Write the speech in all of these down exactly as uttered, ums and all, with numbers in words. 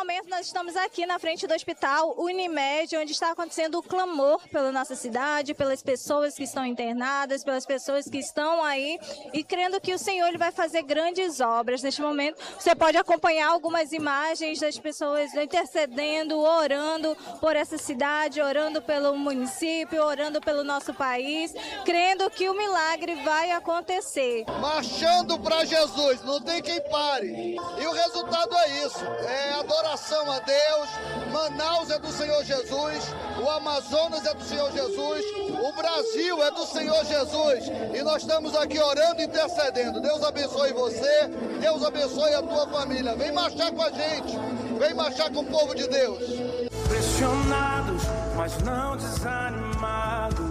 momento nós estamos aqui na frente do Hospital Unimed, onde está acontecendo o clamor pela nossa cidade, pelas pessoas que estão internadas, pelas pessoas que estão aí e crendo que o Senhor ele vai fazer grandes obras. Neste momento você pode acompanhar algumas imagens das pessoas intercedendo, orando por essa cidade, orando pelo município, orando pelo nosso país, crendo que o milagre vai acontecer. Marchando para Jesus, não tem quem pare. E o resultado é isso, é adoração a Deus. Manaus é do Senhor Jesus, o Amazonas é do Senhor Jesus, o Brasil é do Senhor Jesus. E nós estamos aqui orando e intercedendo. Deus abençoe você, Deus abençoe a tua família. Vem marchar com a gente, vem marchar com o povo de Deus. Pressionados, mas não desanimados,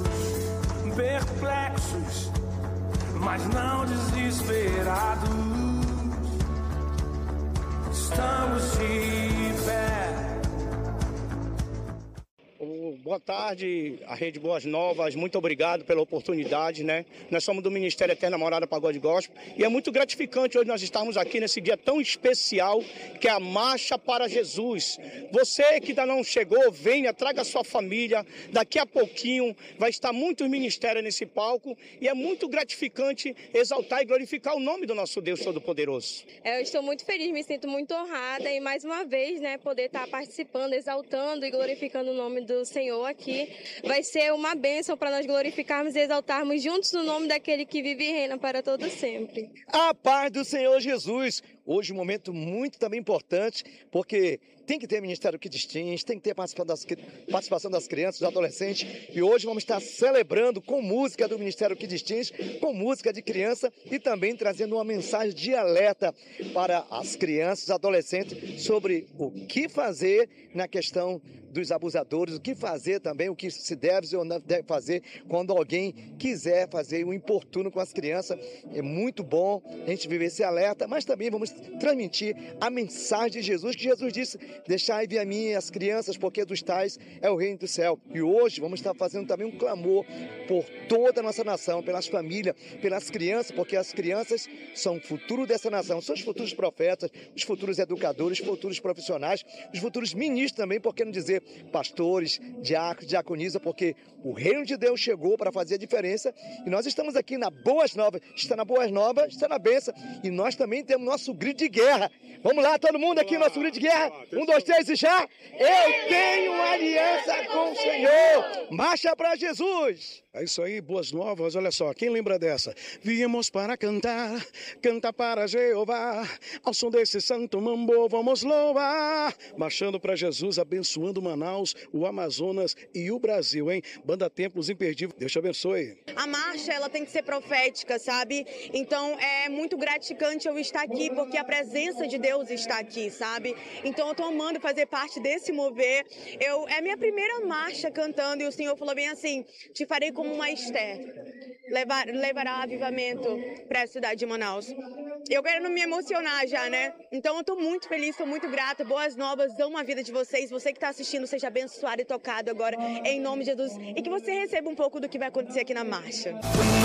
perplexos, mas não desesperados, estamos de pé. Boa tarde, a Rede Boas Novas, muito obrigado pela oportunidade, né? Nós somos do Ministério Eterna Morada Pagode Gospel e é muito gratificante hoje nós estarmos aqui nesse dia tão especial que é a Marcha para Jesus. Você que ainda não chegou, venha, traga a sua família, daqui a pouquinho vai estar muitos ministérios nesse palco e é muito gratificante exaltar e glorificar o nome do nosso Deus Todo-Poderoso. Eu estou muito feliz, me sinto muito honrada e mais uma vez, né, poder estar participando, exaltando e glorificando o nome do Senhor aqui. Vai ser uma bênção para nós glorificarmos e exaltarmos juntos o nome daquele que vive e reina para todo sempre. A paz do Senhor Jesus. Hoje um momento muito também importante, porque tem que ter Ministério que Distingue, tem que ter participação das, participação das crianças, dos adolescentes. E hoje vamos estar celebrando com música do Ministério que Distingue, com música de criança e também trazendo uma mensagem de alerta para as crianças, adolescentes, sobre o que fazer na questão dos abusadores, o que fazer também, o que se deve ou não deve fazer quando alguém quiser fazer um importuno com as crianças. É muito bom a gente viver esse alerta, mas também vamos transmitir a mensagem de Jesus, que Jesus disse: deixai vir a mim as crianças, porque dos tais é o reino do céu. E hoje vamos estar fazendo também um clamor por toda a nossa nação, pelas famílias, pelas crianças, porque as crianças são o futuro dessa nação, são os futuros profetas, os futuros educadores, os futuros profissionais, os futuros ministros também, por que não dizer pastores, diáconos, diaconisa, porque o reino de Deus chegou para fazer a diferença e nós estamos aqui na Boas Novas. Está na Boas Novas, está na bênção, e nós também temos nosso grito de guerra. Vamos lá, todo mundo aqui, nosso grito de guerra. Um, dois, três e já. Eu tenho aliança com o Senhor. Marcha para Jesus. É isso aí, Boas Novas, olha só, quem lembra dessa? Viemos para cantar, canta para Jeová, ao som desse santo mambo vamos louvar, marchando para Jesus, abençoando Manaus, o Amazonas e o Brasil, hein? Banda Templos Imperdíveis, Deus te abençoe. A marcha, ela tem que ser profética, sabe? Então é muito gratificante eu estar aqui, porque a presença de Deus está aqui, sabe? Então eu tô amando fazer parte desse mover. Eu, é a minha primeira marcha cantando e o Senhor falou bem assim: te farei como uma Esther, levar, levará avivamento para a cidade de Manaus. Eu quero não me emocionar já, né? Então eu tô muito feliz, tô muito grata. Boas Novas, amo a vida de vocês. Você que tá assistindo, seja abençoado e tocado agora, em nome de Jesus. E que você receba um pouco do que vai acontecer aqui na marcha.